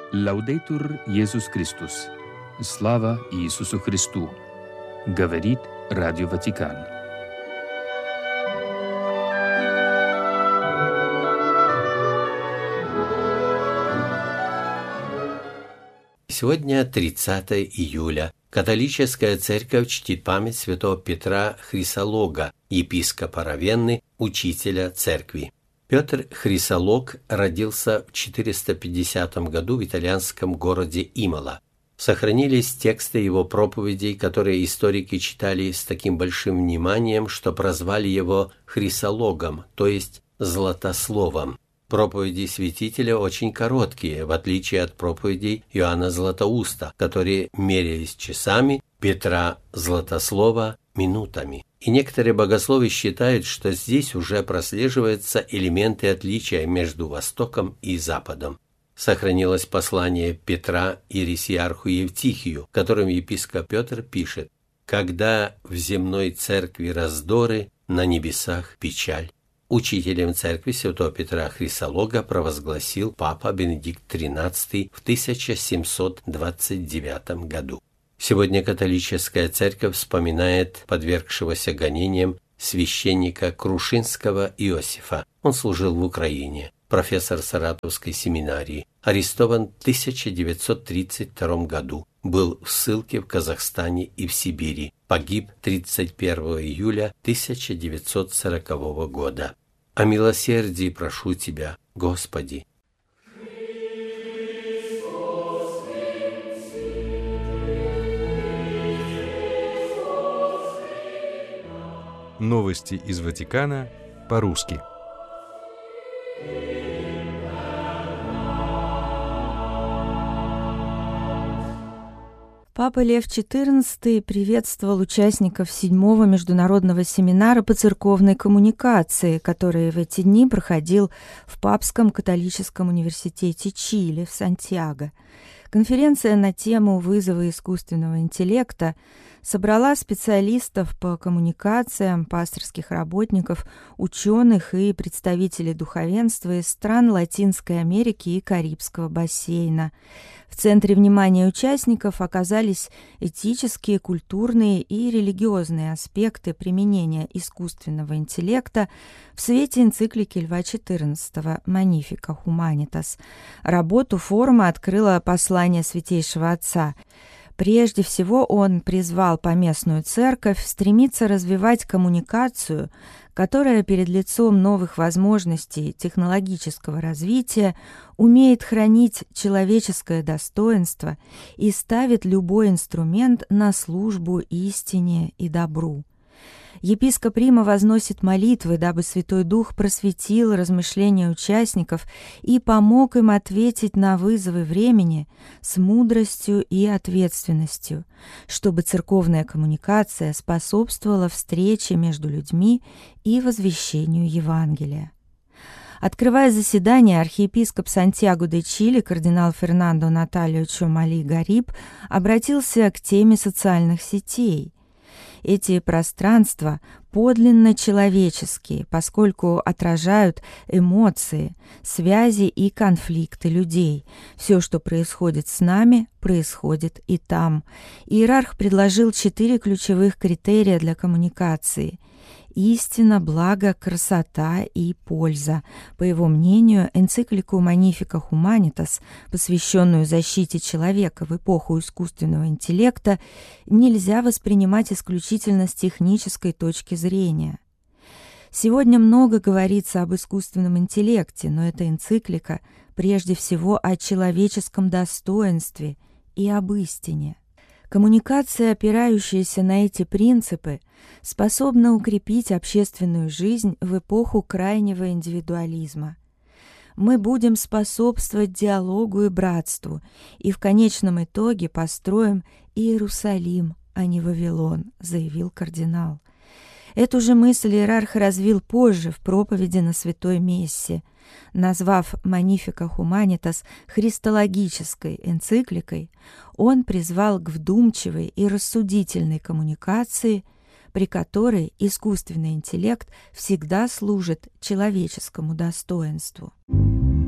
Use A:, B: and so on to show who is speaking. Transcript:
A: Лаудейтур Иисус Христос. Слава Иисусу Христу. Говорит Радио Ватикан.
B: Сегодня 30 июля. Католическая церковь чтит память святого Петра Хрисолога, епископа Равенны, учителя церкви. Петр Хрисолог родился в 450 году в итальянском городе Имола. Сохранились тексты его проповедей, которые историки читали с таким большим вниманием, что прозвали его Хрисологом, то есть Златословом. Проповеди святителя очень короткие, в отличие от проповедей Иоанна Златоуста, которые мерялись часами, Петра Златослова – минутами. И некоторые богословы считают, что здесь уже прослеживаются элементы отличия между Востоком и Западом. Сохранилось послание Петра ересиарху Евтихию, в котором епископ Петр пишет: «Когда в земной церкви раздоры, на небесах печаль». Учителем церкви святого Петра Хрисолога провозгласил папа Бенедикт XIII в 1729 году. Сегодня католическая церковь вспоминает подвергшегося гонениям священника Крушинского Иосифа. Он служил в Украине, профессор Саратовской семинарии, арестован в 1932 году, был в ссылке в Казахстане и в Сибири, погиб 31 июля 1940 года. О милосердии прошу Тебя, Господи.
C: Новости из Ватикана по-русски.
D: Папа Лев XIV приветствовал участников 7-го международного семинара по церковной коммуникации, который в эти дни проходил в Папском католическом университете Чили в Сантьяго. Конференция на тему «Вызовы искусственного интеллекта» собрала специалистов по коммуникациям, пасторских работников, ученых и представителей духовенства из стран Латинской Америки и Карибского бассейна. В центре внимания участников оказались этические, культурные и религиозные аспекты применения искусственного интеллекта в свете энциклики Льва XIV «Magnificat Humanitas». Работу форума открыло послание Святейшего Отца. Прежде всего, он призвал поместную церковь стремиться развивать коммуникацию, которая перед лицом новых возможностей технологического развития умеет хранить человеческое достоинство и ставит любой инструмент на службу истине и добру. Епископ Рима возносит молитвы, дабы Святой Дух просветил размышления участников и помог им ответить на вызовы времени с мудростью и ответственностью, чтобы церковная коммуникация способствовала встрече между людьми и возвещению Евангелия. Открывая заседание, архиепископ Сантьяго-де-Чили кардинал Фернандо Наталио Чомали Гариб обратился к теме социальных сетей. Эти пространства подлинно человеческие, поскольку отражают эмоции, связи и конфликты людей. Все, что происходит с нами, происходит и там. Иерарх предложил 4 ключевых критерия для коммуникации: истина, благо, красота и польза. По его мнению, энциклику Magnificat Humanitas, посвященную защите человека в эпоху искусственного интеллекта, нельзя воспринимать исключительно с технической точки зрения. Сегодня много говорится об искусственном интеллекте, но эта энциклика прежде всего о человеческом достоинстве и об истине. Коммуникация, опирающаяся на эти принципы, способна укрепить общественную жизнь в эпоху крайнего индивидуализма. Мы будем способствовать диалогу и братству, и в конечном итоге построим Иерусалим, а не Вавилон, заявил кардинал. Эту же мысль иерарх развил позже в проповеди на Святой Мессе, назвав Magnificat Humanitas христологической энцикликой. Он призвал к вдумчивой и рассудительной коммуникации, при которой искусственный интеллект всегда служит человеческому достоинству.